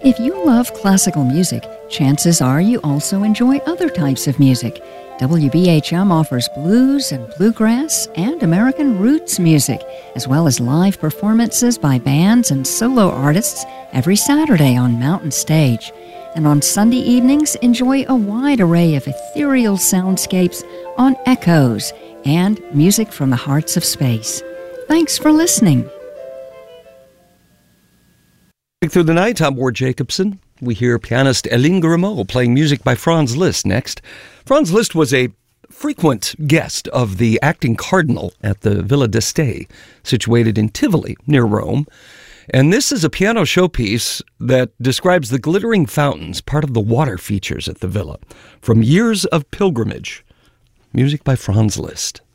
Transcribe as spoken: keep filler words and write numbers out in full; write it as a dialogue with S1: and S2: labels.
S1: If you love classical music, chances are you also enjoy other types of music. W B H M offers blues and bluegrass and American roots music, as well as live performances by bands and solo artists every Saturday on Mountain Stage. And on Sunday evenings, enjoy a wide array of ethereal soundscapes on Echoes and music from the hearts of space. Thanks for listening.
S2: Through the night, I'm Ward Jacobson. We hear pianist Hélène Grimaud playing music by Franz Liszt next. Franz Liszt was a frequent guest of the acting cardinal at the Villa d'Este, situated in Tivoli, near Rome. And this is a piano showpiece that describes the glittering fountains, part of the water features at the villa, from years of pilgrimage. Music by Franz Liszt.